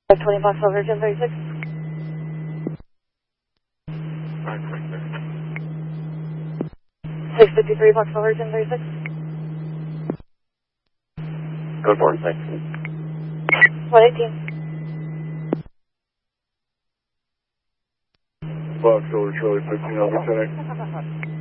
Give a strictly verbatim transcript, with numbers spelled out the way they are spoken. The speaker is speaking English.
twenty Foxtrot Virgin thirty-six. six fifty-three Foxtrot Virgin thirty-six. Go for it, thanks. one eighteen. Foxtrot Charlie fifteen Alpha ten X.